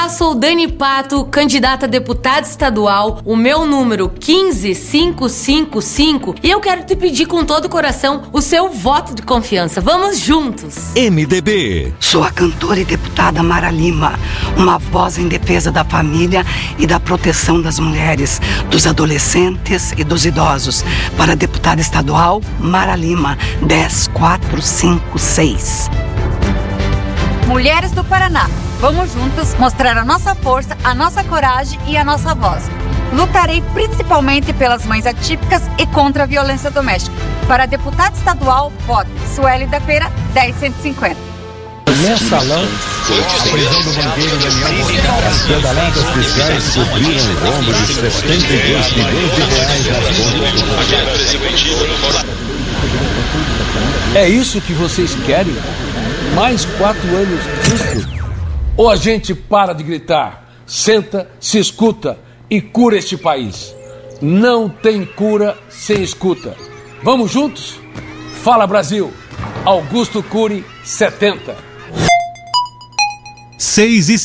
Sou Dani Pato, candidata a deputada estadual, o meu número 15555, e eu quero te pedir com todo o coração o seu voto de confiança. Vamos juntos! MDB. Sou a cantora e deputada Mara Lima, uma voz em defesa da família e da proteção das mulheres, dos adolescentes e dos idosos. Para a deputada estadual, Mara Lima, 10456. Mulheres do Paraná, vamos juntas mostrar a nossa força, a nossa coragem e a nossa voz. Lutarei principalmente pelas mães atípicas e contra a violência doméstica. Para deputada estadual, vote Sueli da Feira, 10150. Mensalão, a prisão do banqueiro Daniel Monteiro. As pedaladas fiscais cobriram o rombo de 72 milhões de reais nas contas do governo. É isso que vocês querem? Mais 4 anos disso? Ou a gente para de gritar, senta, se escuta e cura este país? Não tem cura sem escuta. Vamos juntos? Fala Brasil! Augusto Cury, 70. 6